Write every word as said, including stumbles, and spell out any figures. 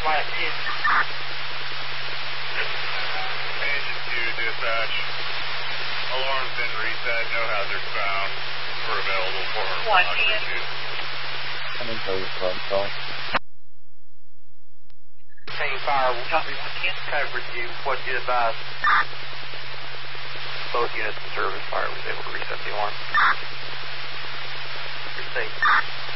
Engine two, dispatch. Alarm's been reset, no hazards found. We're available for one ten. I'm in those phone call. Team fire, copy one ten. Coverage you, what you advise? Both units in service, fire was able to reset the alarm. Receive.